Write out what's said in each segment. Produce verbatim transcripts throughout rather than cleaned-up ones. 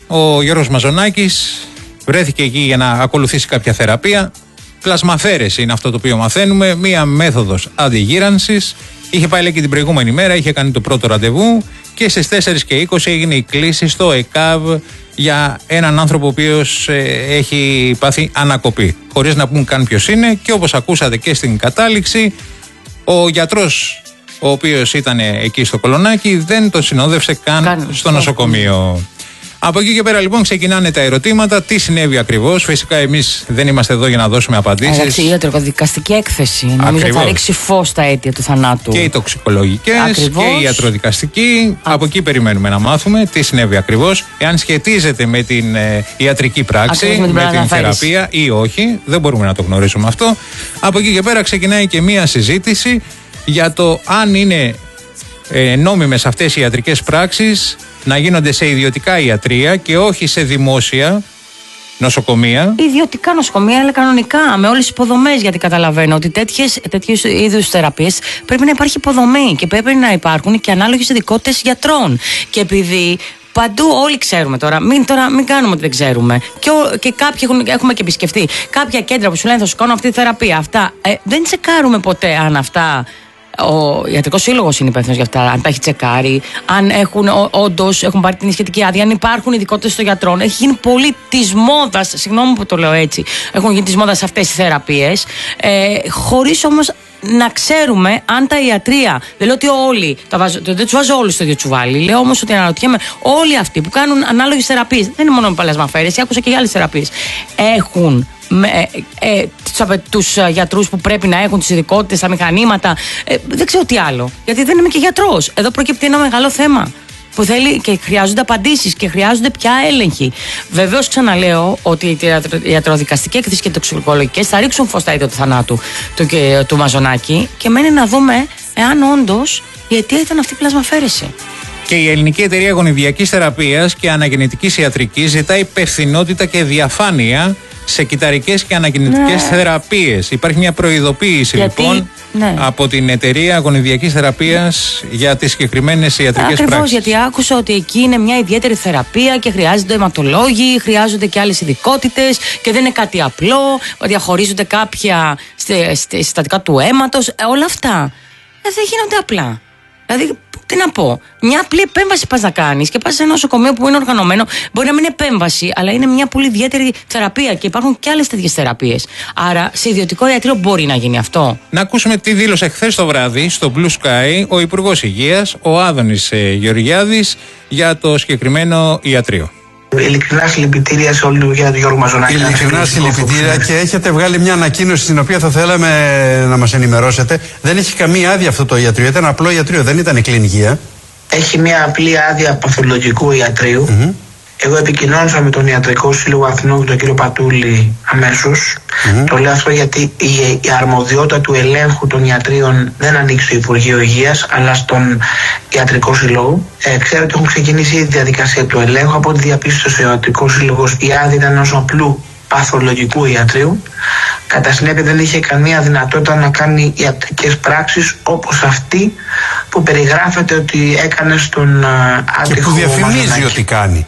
ο Γιώργος Μαζονάκης βρέθηκε εκεί για να ακολουθήσει κάποια θεραπεία. Πλασμαφέρεση είναι αυτό το οποίο μαθαίνουμε, μία μέθοδος αντιγύρανσης. Είχε πάει λέει και την προηγούμενη μέρα, είχε κάνει το πρώτο ραντεβού και στις τέσσερις και είκοσι έγινε η κλήση στο ΕΚΑΒ για έναν άνθρωπο ο οποίος ε, έχει πάθει ανακοπή. Χωρίς να πούμε καν ποιος είναι, και όπως ακούσατε και στην κατάληξη, ο γιατρός ο οποίος ήταν εκεί στο Κολονάκι δεν τον συνόδευσε καν Κάνε, στο νοσοκομείο. Από εκεί και πέρα λοιπόν ξεκινάνε τα ερωτήματα. Τι συνέβη ακριβώς? Φυσικά εμείς δεν είμαστε εδώ για να δώσουμε απαντήσεις. Εντάξει, η ιατροδικαστική έκθεση νομίζω ότι θα ρίξει φως στα αίτια του θανάτου. Και οι τοξικολογικές και η ιατροδικαστική. Α. Από εκεί περιμένουμε να μάθουμε τι συνέβη ακριβώς. Εάν σχετίζεται με την ε, ιατρική πράξη, ακριβώς, με, με την θεραπεία ή όχι. Δεν μπορούμε να το γνωρίσουμε αυτό. Από εκεί και πέρα ξεκινάει και μία συζήτηση για το αν είναι ε, νόμιμες αυτές οι ιατρικές πράξεις να γίνονται σε ιδιωτικά ιατρεία και όχι σε δημόσια νοσοκομεία. Ιδιωτικά νοσοκομεία, αλλά κανονικά, με όλες τις υποδομές. Γιατί καταλαβαίνω ότι τέτοιου είδους θεραπείες πρέπει να υπάρχει υποδομή και πρέπει να υπάρχουν και ανάλογες ειδικότητες γιατρών. Και επειδή παντού όλοι ξέρουμε τώρα, μην, τώρα, μην κάνουμε ότι δεν ξέρουμε. Και, ο, και κάποιοι έχουν, έχουμε και επισκεφτεί κάποια κέντρα που σου λένε θα σου κάνω αυτή τη θεραπεία. Αυτά. Ε, δεν τσεκάρουμε ποτέ αν αυτά. Ο Ιατρικός Σύλλογος είναι υπεύθυνος για αυτά, αν τα έχει τσεκάρει, αν έχουν όντως έχουν πάρει την σχετική άδεια, αν υπάρχουν ειδικότητες των γιατρών. Έχει γίνει πολύ της μόδας, συγγνώμη που το λέω έτσι, έχουν γίνει της μόδας αυτές οι θεραπείες, ε, χωρίς όμως να ξέρουμε αν τα ιατρεία, δεν λέω ότι όλοι, τα βάζω, δεν τους βάζω όλους στο ίδιο τσουβάλι, λέω όμως ότι αναρωτιέμαι όλοι αυτοί που κάνουν ανάλογες θεραπείες, δεν είναι μόνο με πλασμαφέρεση, άκουσα και για άλλες θεραπείες, έχουν με, ε, ε, τους γιατρούς που πρέπει να έχουν τις ειδικότητες, τα μηχανήματα, ε, δεν ξέρω τι άλλο, γιατί δεν είμαι και γιατρός. Εδώ προκύπτει ένα μεγάλο θέμα που θέλει και χρειάζονται απαντήσεις και χρειάζονται πια έλεγχοι. Βεβαίως ξαναλέω ότι η ιατροδικαστική έκθεση και οι τοξικολογικές θα ρίξουν φως στα αίτια του θανάτου του, του, του Μαζονάκη και μένει να δούμε εάν όντως η αιτία ήταν αυτή η πλασμαφέρεση. Και η Ελληνική Εταιρεία Γονιδιακής Θεραπείας και Αναγεννητικής Ιατρικής ζητά υπευθυνότητα και διαφάνεια σε κυταρικές και αναγεννητικές ναι. θεραπείες. Υπάρχει μια προειδοποίηση γιατί, λοιπόν ναι. από την Εταιρεία Γονιδιακής Θεραπείας για τις συγκεκριμένες ιατρικές πράξεις. Ακριβώς, γιατί άκουσα ότι εκεί είναι μια ιδιαίτερη θεραπεία και χρειάζονται αιματολόγοι, χρειάζονται και άλλες ειδικότητες και δεν είναι κάτι απλό, διαχωρίζονται κάποια συστατικά του αίματος, ε, όλα αυτά ε, δεν γίνονται απλά. Δηλαδή, τι να πω, μια απλή επέμβαση πας να κάνεις και πας σε ένα νοσοκομείο που είναι οργανωμένο, μπορεί να μην είναι επέμβαση, αλλά είναι μια πολύ ιδιαίτερη θεραπεία και υπάρχουν και άλλες τέτοιες θεραπείες. Άρα, σε ιδιωτικό ιατρείο μπορεί να γίνει αυτό. Να ακούσουμε τι δήλωσε χθες το βράδυ στο Blue Sky ο Υπουργός Υγείας, ο Άδωνης Γεωργιάδης, για το συγκεκριμένο ιατρείο. Ειλικρινά συλληπιτήρια σε όλη την δουλειά του Γιώργου Μαζονάκη. Ειλικρινά συλληπιτήρια και έχετε βγάλει μια ανακοίνωση στην οποία θα θέλαμε να μας ενημερώσετε. Δεν έχει καμία άδεια αυτό το ιατρείο. Ήταν απλό ιατρείο, δεν ήταν κλινική. Έχει μια απλή άδεια παθολογικού ιατρείου. Mm-hmm. Εγώ επικοινώνησα με τον Ιατρικό Σύλλογο Αθηνών και τον κύριο Πατούλη αμέσως. Mm-hmm. Το λέω αυτό γιατί η, η αρμοδιότητα του ελέγχου των ιατρίων δεν ανήκει στο Υπουργείο Υγείας, αλλά στον Ιατρικό Σύλλογο. Ε, ξέρω ότι έχουν ξεκινήσει η διαδικασία του ελέγχου. Από ό,τι διαπίστωσε ο Ιατρικό Σύλλογος, η άδεια ήταν ενός απλού παθολογικού ιατρείου. Κατά συνέπεια δεν είχε καμία δυνατότητα να κάνει ιατρικές πράξεις όπως αυτή που περιγράφεται ότι έκανε στον άτυχο και που διαφημίζει ότι κάνει.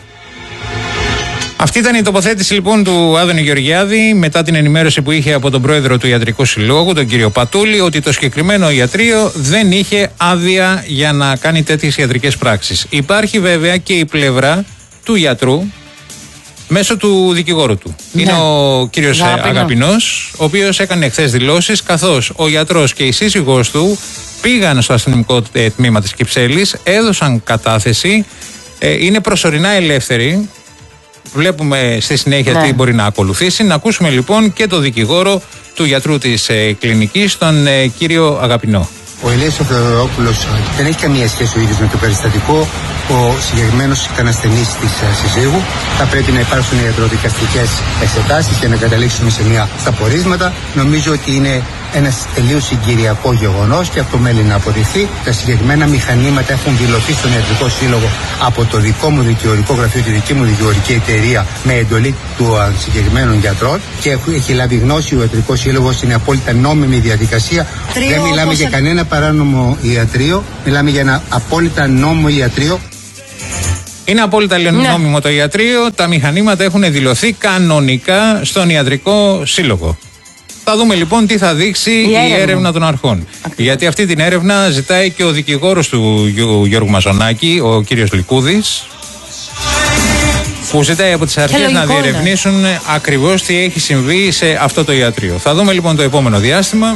Αυτή ήταν η τοποθέτηση λοιπόν του Άδωνη Γεωργιάδη μετά την ενημέρωση που είχε από τον πρόεδρο του Ιατρικού Συλλόγου, τον κύριο Πατούλη, ότι το συγκεκριμένο ιατρείο δεν είχε άδεια για να κάνει τέτοιες ιατρικές πράξεις. Υπάρχει βέβαια και η πλευρά του γιατρού μέσω του δικηγόρου του. Ναι. Είναι ο κύριος Αγαπηνό. Αγαπηνός, ο οποίος έκανε χθες δηλώσεις, καθώς ο γιατρός και η σύζυγός του πήγαν στο αστυνομικό τμήμα της Κυψέλης, έδωσαν κατάθεση, είναι προσωρινά ελεύθεροι. Βλέπουμε στη συνέχεια ναι. τι μπορεί να ακολουθήσει. Να ακούσουμε λοιπόν και το δικηγόρο του γιατρού της ε, κλινικής, τον ε, κύριο Αγαπηνό. Ο Ηλίας ο Θεοδωρόπουλος δεν έχει καμία σχέση ο ίδιος με το περιστατικό. Ο συγκεκριμένος ήταν ασθενής της συζύγου. Θα πρέπει να υπάρξουν ιατροδικαστικές εξετάσεις για να καταλήξουμε σε μια στα πορίσματα. Νομίζω ότι είναι ένας τελείως συγκυριακό γεγονός και αυτό μένει να αποδειχθεί. Τα συγκεκριμένα μηχανήματα έχουν δηλωθεί στον Ιατρικό Σύλλογο από το δικό μου δικηγορικό γραφείο, τη δική μου δικηγορική εταιρεία, με εντολή του συγκεκριμένων γιατρών και έχει λάβει γνώση ο Ιατρικός Σύλλογος. Είναι απόλυτα νόμιμη διαδικασία. Τρίο, δεν μιλάμε για κανένα παράνομο ιατρείο, μιλάμε για ένα απόλυτα νόμιμο ιατρείο. Είναι απόλυτα νόμιμο ναι. το ιατρείο. Τα μηχανήματα έχουν δηλωθεί κανονικά στον Ιατρικό Σύλλογο. Θα δούμε λοιπόν τι θα δείξει η, η έρευνα. έρευνα των αρχών. Ακριβώς. Γιατί αυτή την έρευνα ζητάει και ο δικηγόρος του Γιώργου Μαζονάκη, ο κύριος Λικούδης, που ζητάει από τις αρχές να διερευνήσουν είναι. ακριβώς τι έχει συμβεί σε αυτό το ιατρείο. Θα δούμε λοιπόν το επόμενο διάστημα.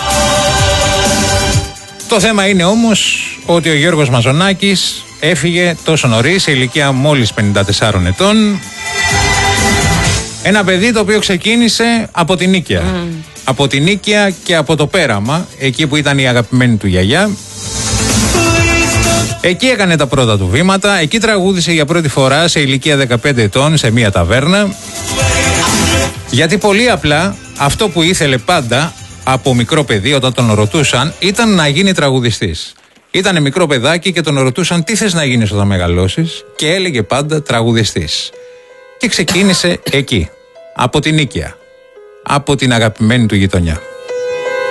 Το θέμα είναι όμως ότι ο Γιώργος Μαζονάκης έφυγε τόσο νωρίς, σε ηλικία μόλις πενήντα τεσσάρων ετών. Ένα παιδί το οποίο ξεκίνησε από την Νίκαια. Mm. Από την Νίκαια και από το Πέραμα, εκεί που ήταν η αγαπημένη του γιαγιά. Εκεί έκανε τα πρώτα του βήματα, εκεί τραγούδισε για πρώτη φορά σε ηλικία δεκαπέντε ετών σε μια ταβέρνα. Γιατί πολύ απλά αυτό που ήθελε πάντα από μικρό παιδί όταν τον ρωτούσαν ήταν να γίνει τραγουδιστής. Ήτανε μικρό παιδάκι και τον ρωτούσαν τι θες να γίνεις όταν μεγαλώσεις και έλεγε πάντα τραγουδιστής. Και ξεκίνησε εκεί, από την Νίκαια, από την αγαπημένη του γειτονιά.